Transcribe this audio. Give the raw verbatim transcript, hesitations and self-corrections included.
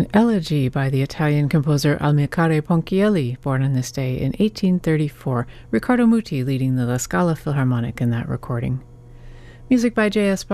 an elegy by the Italian composer Amilcare Ponchielli, born on this day in eighteen thirty-four. Riccardo Muti leading the La Scala Philharmonic in that recording. Music by J S